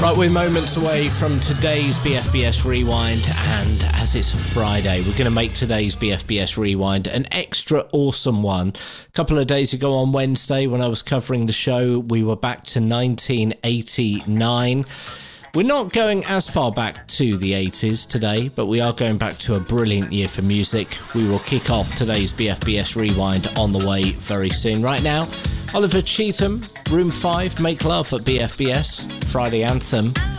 Right, we're moments away from today's BFBS Rewind, and as it's a Friday, we're going to make today's BFBS Rewind an extra awesome one. A couple of days ago on Wednesday, when I was covering the show, we were back to 1989. We're not going as far back to the 80s today, but we are going back to a brilliant year for music. We will kick off today's BFBS Rewind on the way very soon. Right now, Oliver Cheetham, Room 5, Make Love at BFBS, Friday Anthem.